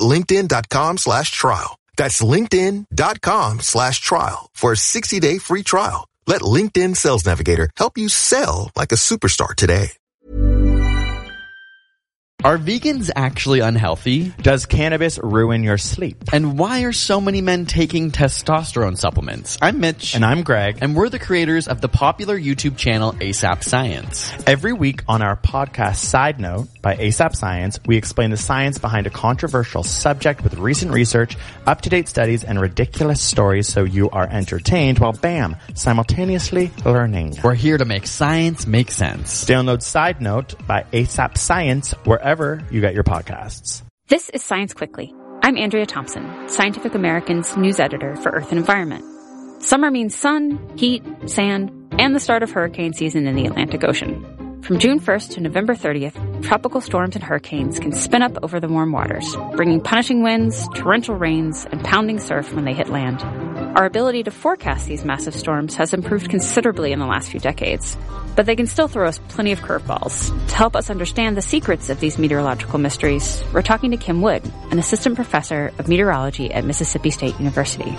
linkedin.com/trial. That's linkedin.com/trial for a 60-day free trial. Let LinkedIn Sales Navigator help you sell like a superstar today. Are vegans actually unhealthy? Does cannabis ruin your sleep? And why are so many men taking testosterone supplements? I'm Mitch. And I'm Greg. And we're the creators of the popular YouTube channel ASAP Science. Every week on our podcast Side Note by ASAP Science, we explain the science behind a controversial subject with recent research, up-to-date studies, and ridiculous stories so you are entertained while, bam, simultaneously learning. We're here to make science make sense. Download Side Note by ASAP Science wherever you get your podcasts. This is Science Quickly. I'm Andrea Thompson, Scientific American's news editor for Earth and Environment. Summer means sun, heat, sand, and the start of hurricane season in the Atlantic Ocean. From June 1st to November 30th, tropical storms and hurricanes can spin up over the warm waters, bringing punishing winds, torrential rains, and pounding surf when they hit land. Our ability to forecast these massive storms has improved considerably in the last few decades, but they can still throw us plenty of curveballs. To help us understand the secrets of these meteorological mysteries, we're talking to Kim Wood, an assistant professor of meteorology at Mississippi State University.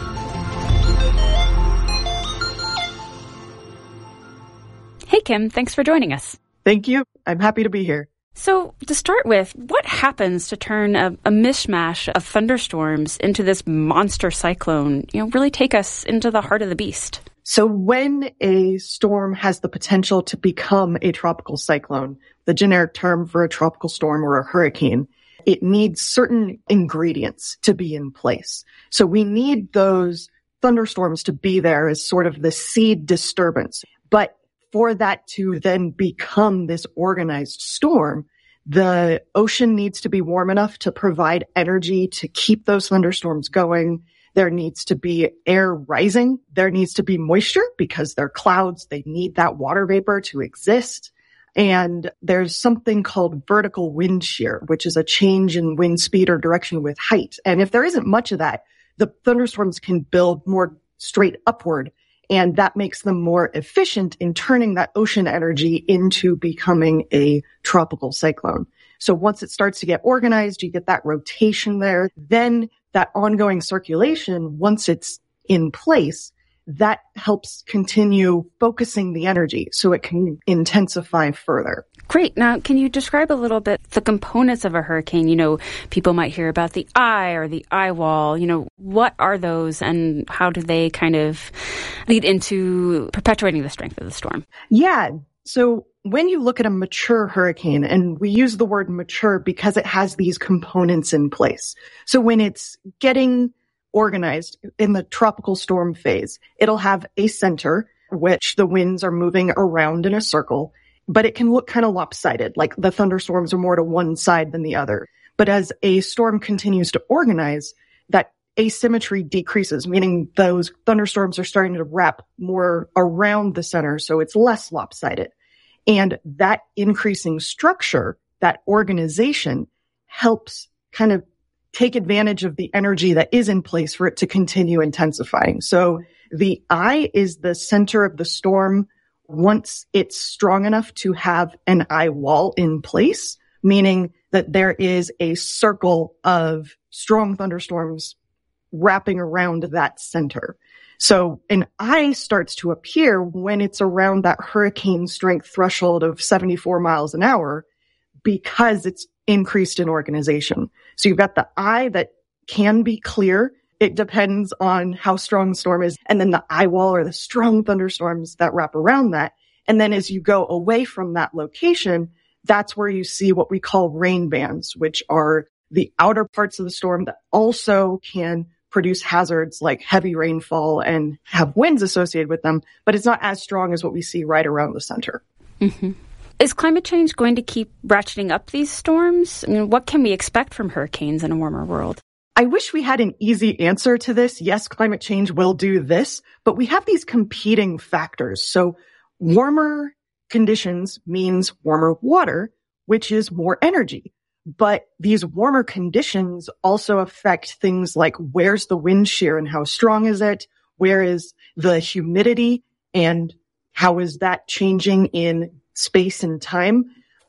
Hey, Kim, thanks for joining us. Thank you. I'm happy to be here. So, to start with, what happens to turn a mishmash of thunderstorms into this monster cyclone, really take us into the heart of the beast? So when a storm has the potential to become a tropical cyclone, the generic term for a tropical storm or a hurricane, it needs certain ingredients to be in place. So we need those thunderstorms to be there as sort of the seed disturbance. But for that to then become this organized storm, the ocean needs to be warm enough to provide energy to keep those thunderstorms going. There needs to be air rising. There needs to be moisture because they're clouds. They need that water vapor to exist. And there's something called vertical wind shear, which is a change in wind speed or direction with height. And if there isn't much of that, the thunderstorms can build more straight upward. And that makes them more efficient in turning that ocean energy into becoming a tropical cyclone. So once it starts to get organized, you get that rotation there. Then that ongoing circulation, once it's in place, that helps continue focusing the energy so it can intensify further. Great. Now, can you describe a little bit the components of a hurricane? People might hear about the eye or the eye wall. What are those and how do they kind of lead into perpetuating the strength of the storm? Yeah. So when you look at a mature hurricane, and we use the word mature because it has these components in place. So when it's getting organized in the tropical storm phase, it'll have a center, which the winds are moving around in a circle, but it can look kind of lopsided, like the thunderstorms are more to one side than the other. But as a storm continues to organize, that asymmetry decreases, meaning those thunderstorms are starting to wrap more around the center, so it's less lopsided. And that increasing structure, that organization, helps kind of take advantage of the energy that is in place for it to continue intensifying. So the eye is the center of the storm once it's strong enough to have an eye wall in place, meaning that there is a circle of strong thunderstorms wrapping around that center. So an eye starts to appear when it's around that hurricane strength threshold of 74 miles an hour because it's increased in organization. So you've got the eye that can be clear. It depends on how strong the storm is. And then the eye wall or the strong thunderstorms that wrap around that. And then as you go away from that location, that's where you see what we call rain bands, which are the outer parts of the storm that also can produce hazards like heavy rainfall and have winds associated with them, but it's not as strong as what we see right around the center. Mm-hmm. Is climate change going to keep ratcheting up these storms? What can we expect from hurricanes in a warmer world? I wish we had an easy answer to this. Yes, climate change will do this, but we have these competing factors. So warmer conditions means warmer water, which is more energy. But these warmer conditions also affect things like where's the wind shear and how strong is it? Where is the humidity and how is that changing in space and time?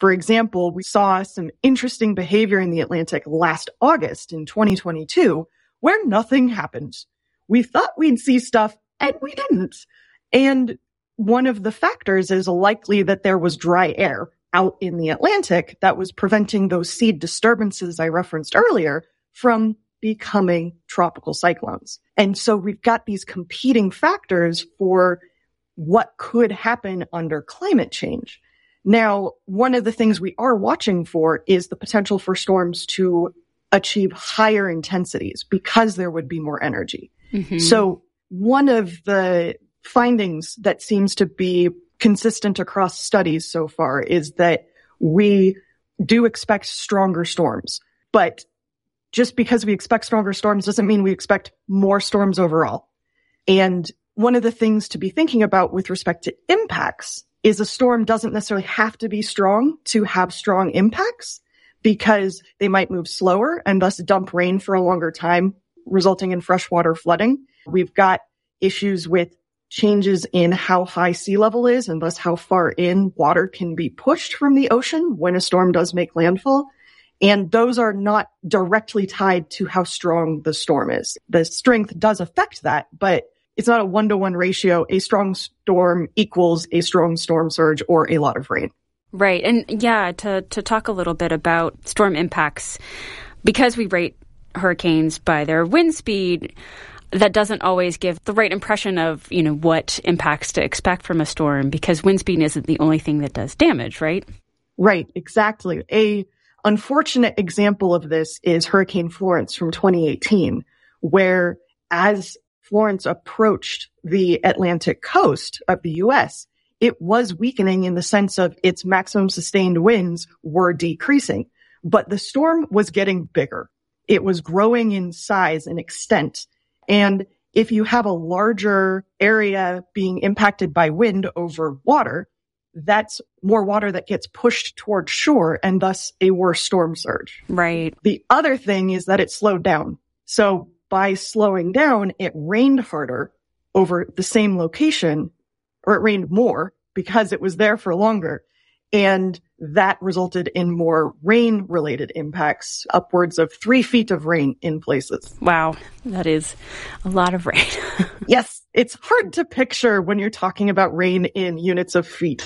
For example, we saw some interesting behavior in the Atlantic last August in 2022 where nothing happened. We thought we'd see stuff and we didn't. And one of the factors is likely that there was dry air out in the Atlantic that was preventing those seed disturbances I referenced earlier from becoming tropical cyclones. And so we've got these competing factors for what could happen under climate change. Now, one of the things we are watching for is the potential for storms to achieve higher intensities because there would be more energy. Mm-hmm. So one of the findings that seems to be consistent across studies so far is that we do expect stronger storms. But just because we expect stronger storms doesn't mean we expect more storms overall. And one of the things to be thinking about with respect to impacts is a storm doesn't necessarily have to be strong to have strong impacts, because they might move slower and thus dump rain for a longer time, resulting in freshwater flooding. We've got issues with changes in how high sea level is and thus how far in water can be pushed from the ocean when a storm does make landfall. And those are not directly tied to how strong the storm is. The strength does affect that, but it's not a 1-to-1 ratio. A strong storm equals a strong storm surge or a lot of rain. Right. And yeah, to talk a little bit about storm impacts, because we rate hurricanes by their wind speed, that doesn't always give the right impression of, what impacts to expect from a storm, because wind speed isn't the only thing that does damage, right? Right, exactly. A unfortunate example of this is Hurricane Florence from 2018, where as Florence approached the Atlantic coast of the U.S., it was weakening in the sense of its maximum sustained winds were decreasing, but the storm was getting bigger. It was growing in size and extent. And if you have a larger area being impacted by wind over water, that's more water that gets pushed toward shore and thus a worse storm surge. Right. The other thing is that it slowed down. So by slowing down, it rained harder over the same location, or it rained more because it was there for longer. And that resulted in more rain-related impacts, upwards of 3 feet of rain in places. Wow, that is a lot of rain. Yes, it's hard to picture when you're talking about rain in units of feet.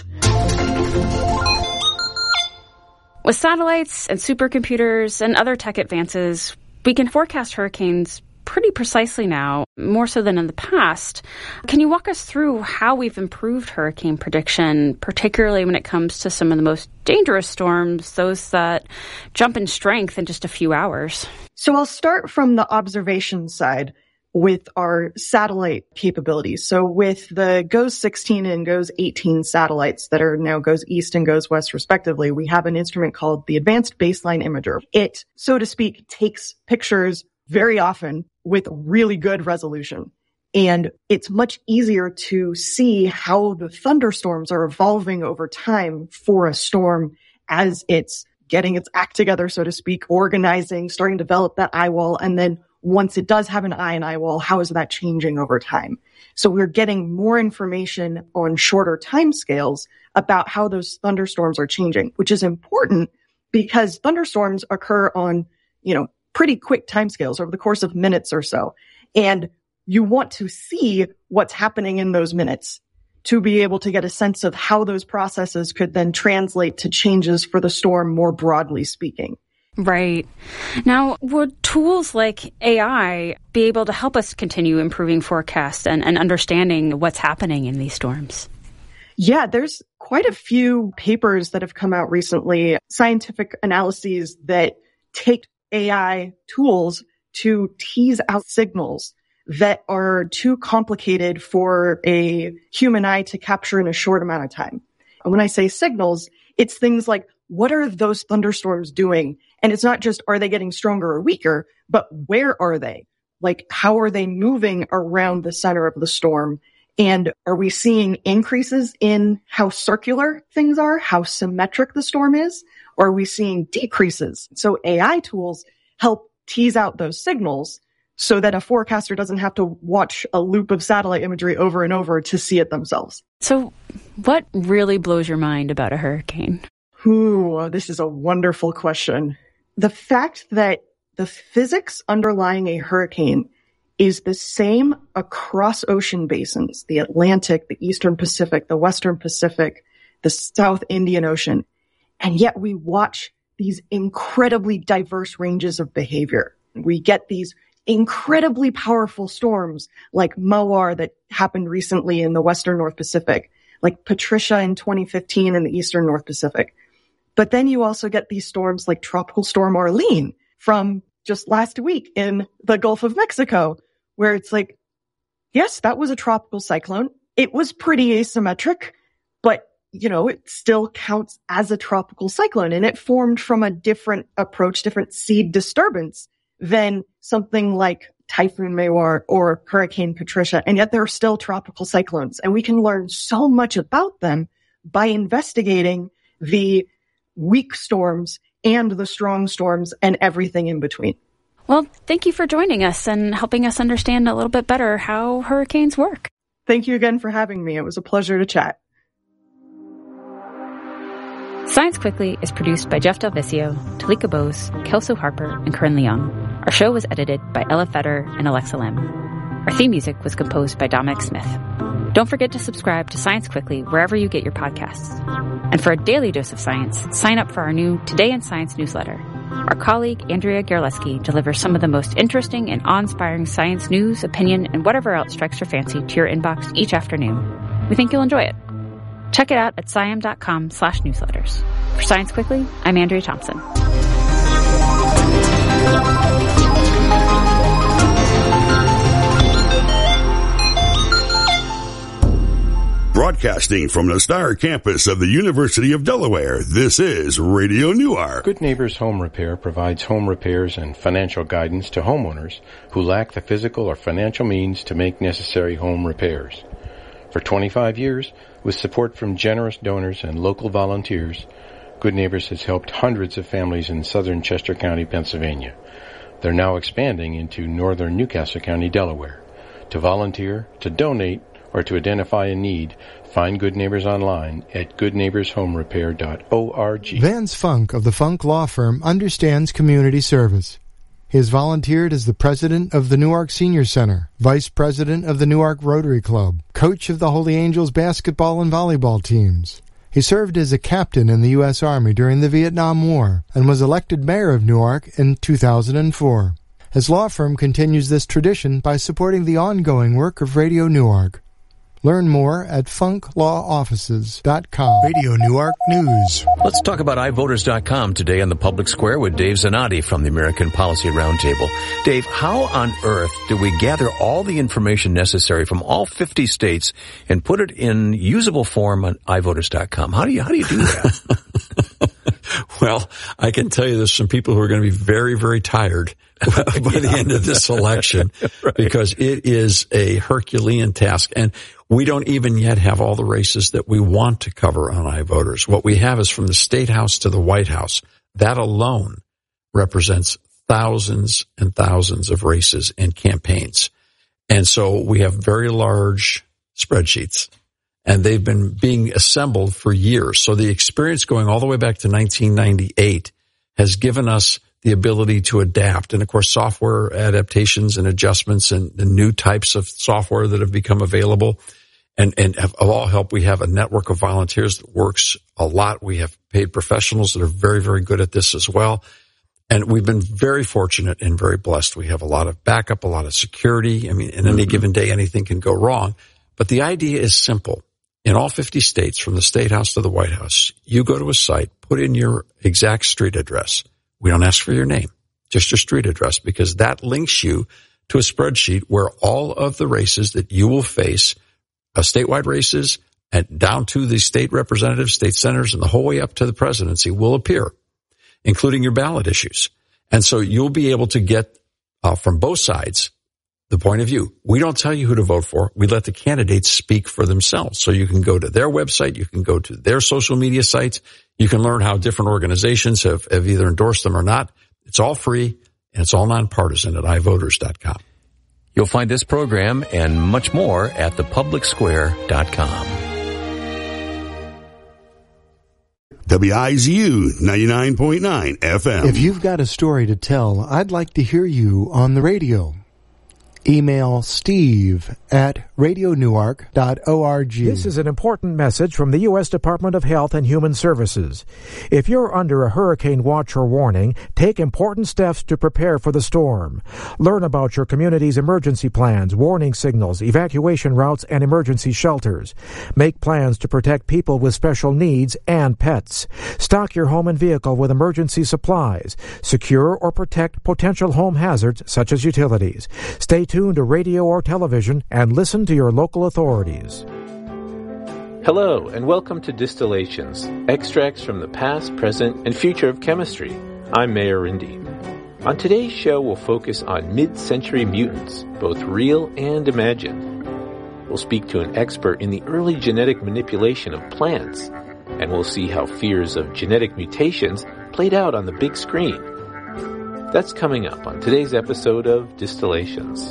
With satellites and supercomputers and other tech advances, we can forecast hurricanes pretty precisely now, more so than in the past. Can you walk us through how we've improved hurricane prediction, particularly when it comes to some of the most dangerous storms, those that jump in strength in just a few hours? So I'll start from the observation side with our satellite capabilities. So with the GOES 16 and GOES 18 satellites that are now GOES East and GOES West respectively, we have an instrument called the Advanced Baseline Imager. It, so to speak, takes pictures very often with really good resolution. And it's much easier to see how the thunderstorms are evolving over time for a storm as it's getting its act together, so to speak, organizing, starting to develop that eye wall. And then once it does have an eye and eye wall, how is that changing over time? So we're getting more information on shorter timescales about how those thunderstorms are changing, which is important because thunderstorms occur on, pretty quick timescales over the course of minutes or so. And you want to see what's happening in those minutes to be able to get a sense of how those processes could then translate to changes for the storm more broadly speaking. Right. Now, would tools like AI be able to help us continue improving forecasts and understanding what's happening in these storms? Yeah, there's quite a few papers that have come out recently, scientific analyses that take AI tools to tease out signals that are too complicated for a human eye to capture in a short amount of time. And when I say signals, it's things like, what are those thunderstorms doing? And it's not just, are they getting stronger or weaker, but where are they? Like, how are they moving around the center of the storm? And are we seeing increases in how circular things are, how symmetric the storm is? Or are we seeing decreases? So AI tools help tease out those signals so that a forecaster doesn't have to watch a loop of satellite imagery over and over to see it themselves. So what really blows your mind about a hurricane? Ooh, this is a wonderful question. The fact that the physics underlying a hurricane is the same across ocean basins, the Atlantic, the Eastern Pacific, the Western Pacific, the South Indian Ocean, and yet we watch these incredibly diverse ranges of behavior. We get these incredibly powerful storms like Mawar that happened recently in the Western North Pacific, like Patricia in 2015 in the Eastern North Pacific. But then you also get these storms like Tropical Storm Arlene from just last week in the Gulf of Mexico, where it's like, yes, that was a tropical cyclone. It was pretty asymmetric, but, you know, it still counts as a tropical cyclone, and it formed from a different approach, different seed disturbance than something like Typhoon Mawar or Hurricane Patricia. And yet they're still tropical cyclones, and we can learn so much about them by investigating the weak storms and the strong storms and everything in between. Well, thank you for joining us and helping us understand a little bit better how hurricanes work. Thank you again for having me. It was a pleasure to chat. Science Quickly is produced by Jeff Del Vizio, Talika Bose, Kelso Harper, and Corinne Leung. Our show was edited by Ella Fetter and Alexa Lim. Our theme music was composed by Dominic Smith. Don't forget to subscribe to Science Quickly wherever you get your podcasts. And for a daily dose of science, sign up for our new Today in Science newsletter. Our colleague, Andrea Gerleski, delivers some of the most interesting and awe-inspiring science news, opinion, and whatever else strikes your fancy to your inbox each afternoon. We think you'll enjoy it. Check it out at sciam.com/newsletters. For Science Quickly, I'm Andrea Thompson. Broadcasting from the Star campus of the University of Delaware, this is Radio Newark. Good Neighbors Home Repair provides home repairs and financial guidance to homeowners who lack the physical or financial means to make necessary home repairs. For 25 years, with support from generous donors and local volunteers, Good Neighbors has helped hundreds of families in southern Chester County, Pennsylvania. They're now expanding into northern Newcastle County, Delaware. To volunteer, to donate, or to identify a need, find Good Neighbors online at goodneighborshomerepair.org. Vance Funk of the Funk Law Firm understands community service. He has volunteered as the president of the Newark Senior Center, vice president of the Newark Rotary Club, coach of the Holy Angels basketball and volleyball teams. He served as a captain in the U.S. Army during the Vietnam War and was elected mayor of Newark in 2004. His law firm continues this tradition by supporting the ongoing work of Radio Newark. Learn more at funklawoffices.com. Radio Newark News. Let's talk about iVoters.com today on the Public Square with Dave Zanotti from the American Policy Roundtable. Dave, how on earth do we gather all the information necessary from all 50 states and put it in usable form on iVoters.com? How do you do that? Well, I can tell you there's some people who are going to be very, very tired by the end of this election right. Because it is a Herculean task. And we don't even yet have all the races that we want to cover on iVoters. What we have is from the State House to the White House. That alone represents thousands and thousands of races and campaigns. And so we have very large spreadsheets. And they've been being assembled for years. So the experience going all the way back to 1998 has given us the ability to adapt. And, of course, software adaptations and adjustments and the new types of software that have become available and have all helped. We have a network of volunteers that works a lot. We have paid professionals that are very, very good at this as well. And we've been very fortunate and very blessed. We have a lot of backup, a lot of security. I mean, in any given day, anything can go wrong. But the idea is simple. In all 50 states, from the State House to the White House, you go to a site, put in your exact street address. We don't ask for your name, just your street address, because that links you to a spreadsheet where all of the races that you will face, statewide races, and down to the state representatives, state senators, and the whole way up to the presidency will appear, including your ballot issues. And so you'll be able to get from both sides the point of view. We don't tell you who to vote for. We let the candidates speak for themselves. So you can go to their website. You can go to their social media sites. You can learn how different organizations have either endorsed them or not. It's all free, and it's all nonpartisan at iVoters.com. You'll find this program and much more at thepublicsquare.com. WIZU 99.9 FM. If you've got a story to tell, I'd like to hear you on the radio. Email steve@radionewark.org. This is an important message from the U.S. Department of Health and Human Services. If you're under a hurricane watch or warning, take important steps to prepare for the storm. Learn about your community's emergency plans, warning signals, evacuation routes, and emergency shelters. Make plans to protect people with special needs and pets. Stock your home and vehicle with emergency supplies. Secure or protect potential home hazards such as utilities. Stay tuned to radio or television and listen to your local authorities. Hello, and welcome to Distillations, extracts from the past, present, and future of chemistry. I'm Mayor Rindy. On today's show, we'll focus on mid-century mutants, both real and imagined. We'll speak to an expert in the early genetic manipulation of plants, and we'll see how fears of genetic mutations played out on the big screen. That's coming up on today's episode of Distillations.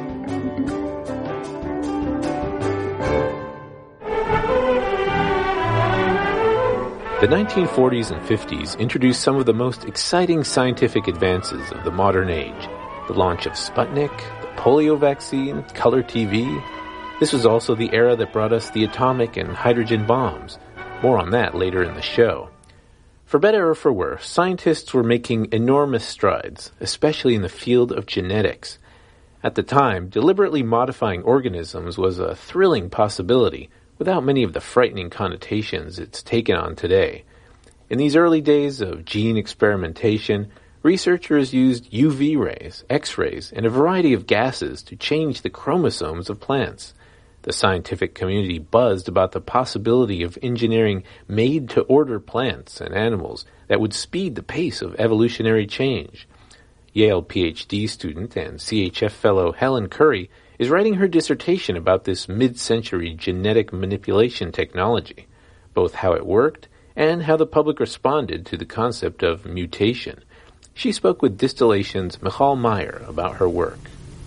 The 1940s and 50s introduced some of the most exciting scientific advances of the modern age. The launch of Sputnik, the polio vaccine, color TV. This was also the era that brought us the atomic and hydrogen bombs. More on that later in the show. For better or for worse, scientists were making enormous strides, especially in the field of genetics. At the time, deliberately modifying organisms was a thrilling possibility, without many of the frightening connotations it's taken on today. In these early days of gene experimentation, researchers used UV rays, X-rays, and a variety of gases to change the chromosomes of plants. The scientific community buzzed about the possibility of engineering made-to-order plants and animals that would speed the pace of evolutionary change. Yale PhD student and CHF fellow Helen Curry is writing her dissertation about this mid-century genetic manipulation technology, both how it worked and how the public responded to the concept of mutation. She spoke with Distillations' Michal Meyer about her work.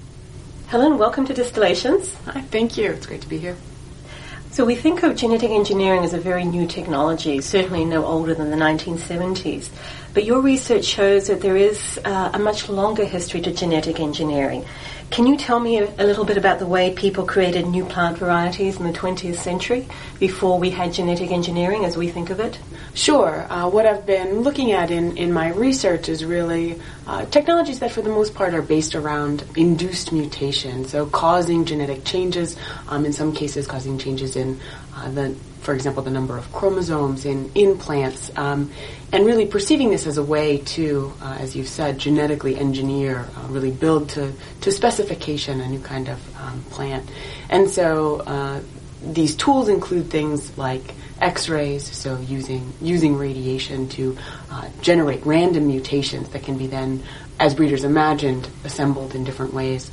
Helen, welcome to Distillations. Hi, thank you. It's great to be here. So we think of genetic engineering as a very new technology, certainly no older than the 1970s. But your research shows that there is a much longer history to genetic engineering. Can you tell me a little bit about the way people created new plant varieties in the 20th century before we had genetic engineering as we think of it? Sure. What I've been looking at in my research is really technologies that for the most part are based around induced mutation, so causing genetic changes, in some cases causing changes in for example, the number of chromosomes in plants, and really perceiving this as a way to, as you've said, genetically engineer, really build to specification a new kind of plant. And so these tools include things like X-rays, so using radiation to generate random mutations that can be then, as breeders imagined, assembled in different ways.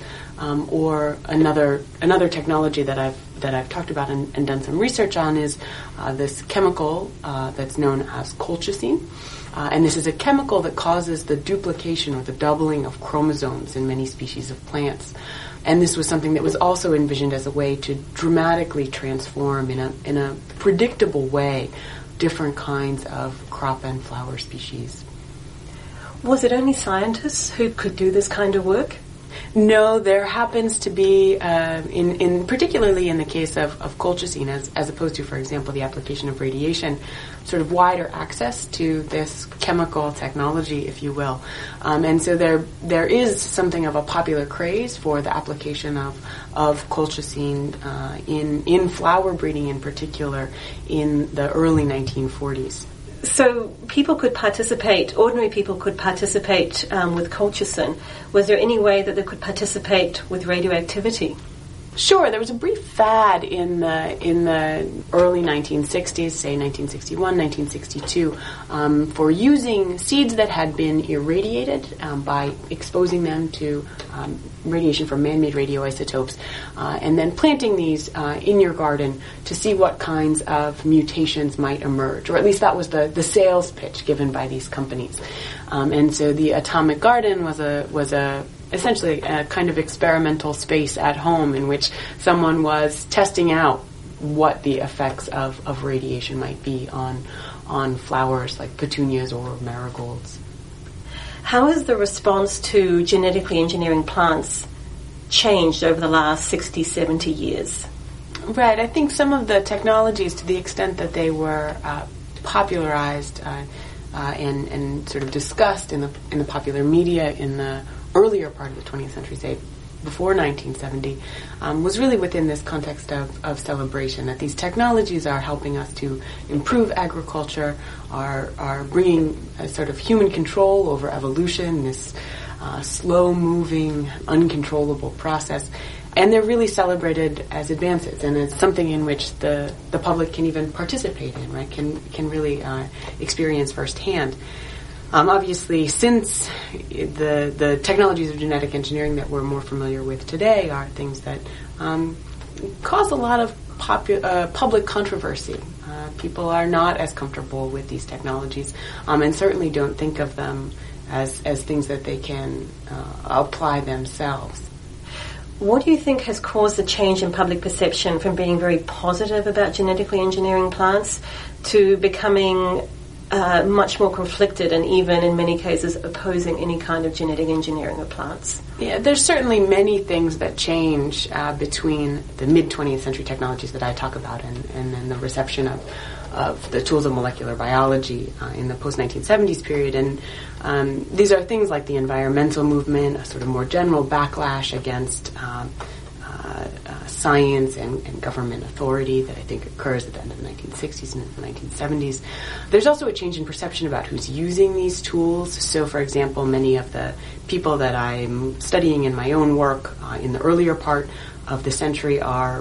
Or another technology that I've talked about and done some research on is this chemical that's known as colchicine. And this is a chemical that causes the duplication or the doubling of chromosomes in many species of plants. And this was something that was also envisioned as a way to dramatically transform in a predictable way different kinds of crop and flower species. Was it only scientists who could do this kind of work? No, there happens to be, in particularly in the case of colchicine, as opposed to, for example, the application of radiation, sort of wider access to this chemical technology, if you will. And so there is something of a popular craze for the application of colchicine in flower breeding in particular in the early 1940s. So people could participate, ordinary people could participate with colchicine. Was there any way that they could participate with radioactivity? Sure, there was a brief fad in the early 1960s, say 1961, 1962, for using seeds that had been irradiated by exposing them to radiation from man-made radioisotopes, and then planting these in your garden to see what kinds of mutations might emerge, or at least that was the sales pitch given by these companies. And so the Atomic Garden was essentially a kind of experimental space at home in which someone was testing out what the effects of radiation might be on on flowers like petunias or marigolds. How has the response to genetically engineering plants changed over the last 60, 70 years? Right. I think some of the technologies, to the extent that they were popularized and sort of discussed in the popular media in the earlier part of the 20th century, say before 1970, was really within this context of celebration, that these technologies are helping us to improve agriculture, are bringing a sort of human control over evolution, this slow-moving, uncontrollable process. And they're really celebrated as advances, and it's something in which the public can even participate in, right? Can really experience firsthand. Obviously, since the technologies of genetic engineering that we're more familiar with today are things that cause a lot of public controversy. People are not as comfortable with these technologies, and certainly don't think of them as things that they can apply themselves. What do you think has caused the change in public perception from being very positive about genetically engineering plants to becoming much more conflicted and even in many cases opposing any kind of genetic engineering of plants? Yeah, there's certainly many things that change between the mid-20th century technologies that I talk about and then the reception of the tools of molecular biology in the post-1970s period. And these are things like the environmental movement, a sort of more general backlash against science and government authority that I think occurs at the end of the 1960s and the 1970s. There's also a change in perception about who's using these tools. So, for example, many of the people that I'm studying in my own work in the earlier part of the century are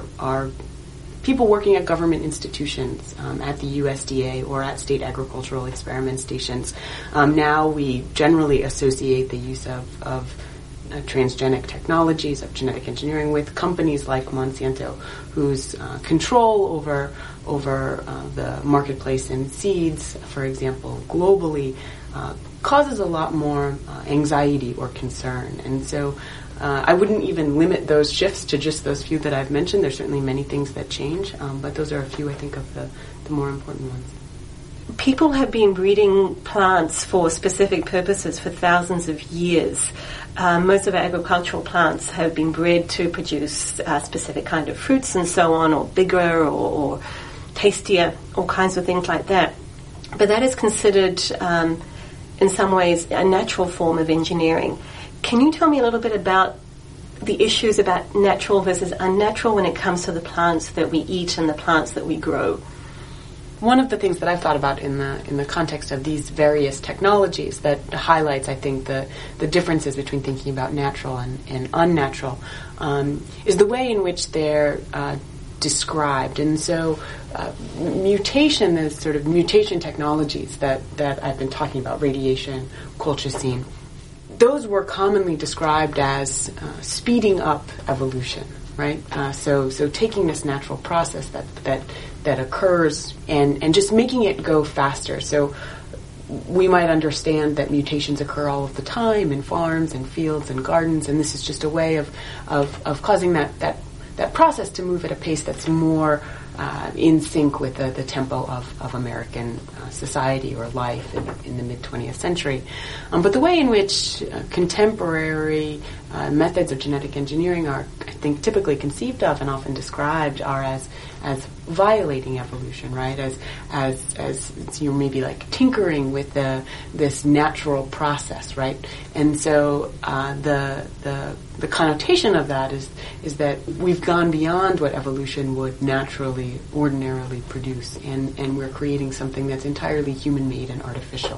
people working at government institutions, at the USDA or at state agricultural experiment stations. Now we generally associate the use of transgenic technologies, of genetic engineering, with companies like Monsanto, whose control over the marketplace in seeds, for example, globally, causes a lot more anxiety or concern. And so I wouldn't even limit those shifts to just those few that I've mentioned. There's certainly many things that change, but those are a few, I think, of the more important ones. People have been breeding plants for specific purposes for thousands of years. Most of our agricultural plants have been bred to produce specific kind of fruits and so on, or bigger or tastier, all kinds of things like that. But that is considered, in some ways, a natural form of engineering. Can you tell me a little bit about the issues about natural versus unnatural when it comes to the plants that we eat and the plants that we grow? One of the things that I've thought about in the context of these various technologies that highlights, I think, the differences between thinking about natural and unnatural is the way in which they're described. And so mutation, the sort of mutation technologies that I've been talking about, radiation, colchicine, those were commonly described as speeding up evolution, right? So taking this natural process that occurs and just making it go faster. So we might understand that mutations occur all of the time in farms and fields and gardens, and this is just a way of causing that process to move at a pace that's more in sync with the tempo of American society or life in the mid-20th century. But the way in which contemporary methods of genetic engineering are, I think, typically conceived of and often described are as violating evolution, right? As you're maybe like tinkering with this natural process, right? And so the connotation of that is that we've gone beyond what evolution would naturally, ordinarily produce, and we're creating something that's entirely human-made and artificial.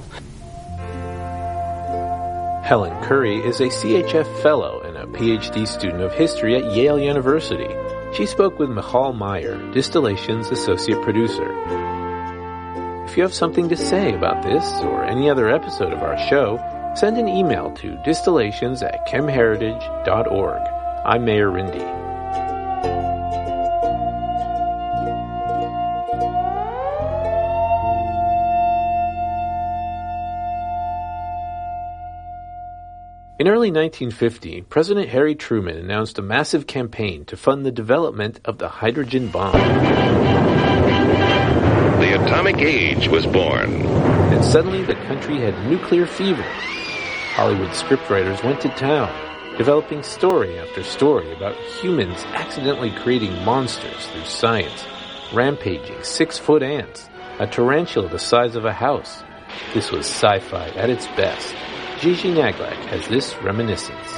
Helen Curry is a CHF Fellow and a PhD student of history at Yale University. She spoke with Michal Meyer, Distillation's associate producer. If you have something to say about this or any other episode of our show, send an email to distillations@chemheritage.org. I'm Mayor Rindy. In early 1950, President Harry Truman announced a massive campaign to fund the development of the hydrogen bomb. The atomic age was born. And suddenly the country had nuclear fever. Hollywood scriptwriters went to town, developing story after story about humans accidentally creating monsters through science, rampaging 6-foot ants, a tarantula the size of a house. This was sci-fi at its best. Gigi Naglak has this reminiscence.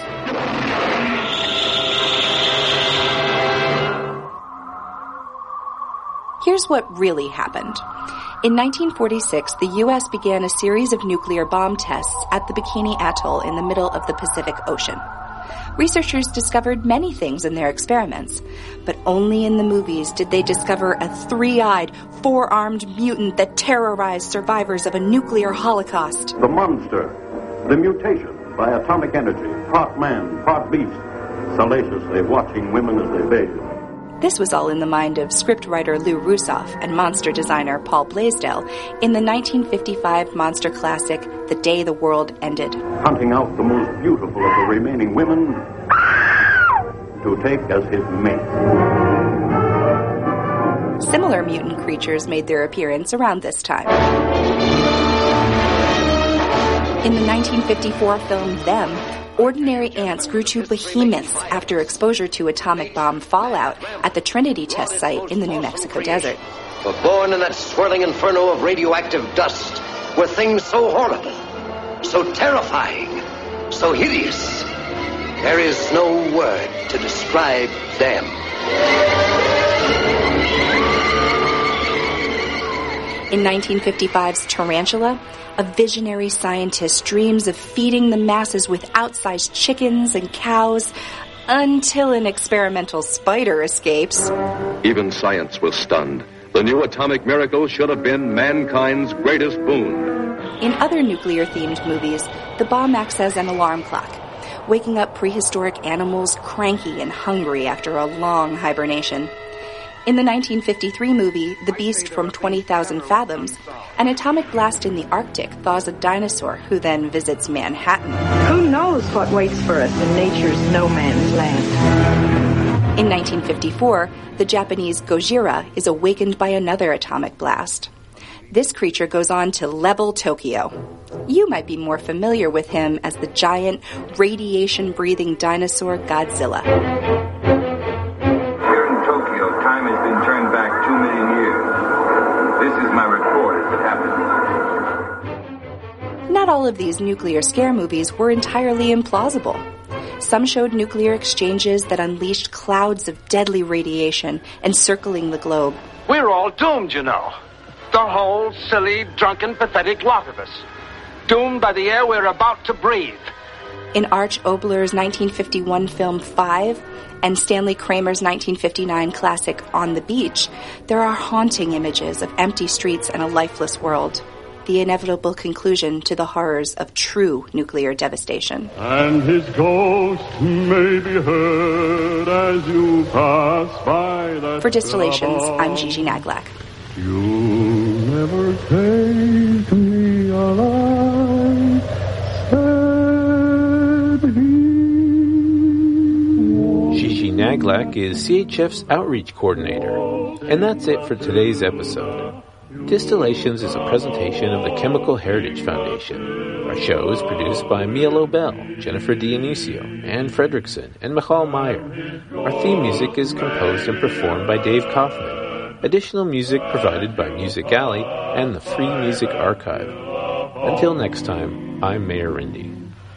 Here's what really happened. In 1946, the U.S. began a series of nuclear bomb tests at the Bikini Atoll in the middle of the Pacific Ocean. Researchers discovered many things in their experiments, but only in the movies did they discover a 3-eyed, 4-armed mutant that terrorized survivors of a nuclear holocaust. The monster, the mutation by atomic energy, part man, part beast, salaciously watching women as they bathe. This was all in the mind of scriptwriter Lou Rusoff and monster designer Paul Blaisdell in the 1955 monster classic, The Day the World Ended. Hunting out the most beautiful of the remaining women to take as his mate. Similar mutant creatures made their appearance around this time. In the 1954 film Them, ordinary ants grew to behemoths after exposure to atomic bomb fallout at the Trinity test site in the New Mexico desert. But born in that swirling inferno of radioactive dust were things so horrible, so terrifying, so hideous. There is no word to describe them. In 1955's Tarantula, a visionary scientist dreams of feeding the masses with outsized chickens and cows until an experimental spider escapes. Even science was stunned. The new atomic miracle should have been mankind's greatest boon. In other nuclear-themed movies, the bomb acts as an alarm clock, waking up prehistoric animals cranky and hungry after a long hibernation. In the 1953 movie, The Beast from 20,000 Fathoms, an atomic blast in the Arctic thaws a dinosaur who then visits Manhattan. Who knows what waits for us in nature's no man's land? In 1954, the Japanese Gojira is awakened by another atomic blast. This creature goes on to level Tokyo. You might be more familiar with him as the giant, radiation-breathing dinosaur Godzilla. Time has been turned back 2 million years. This is my report as it happened. Not all of these nuclear scare movies were entirely implausible. Some showed nuclear exchanges that unleashed clouds of deadly radiation encircling the globe. We're all doomed, you know. The whole silly, drunken, pathetic lot of us. Doomed by the air we're about to breathe. In Arch Oboler's 1951 film 5 and Stanley Kramer's 1959 classic On the Beach, there are haunting images of empty streets and a lifeless world. The inevitable conclusion to the horrors of true nuclear devastation. And his ghost may be heard as you pass by that. For Distillations, I'm Gigi Naglak. You'll never take me alive, said he. Gigi Naglak is CHF's outreach coordinator. And that's it for today's episode. Distillations is a presentation of the Chemical Heritage Foundation. Our show is produced by Mia Lobel, Jennifer Dionisio, Ann Fredrickson, and Michal Meyer. Our theme music is composed and performed by Dave Kaufman. Additional music provided by Music Alley and the Free Music Archive. Until next time, I'm Mayor Rindy.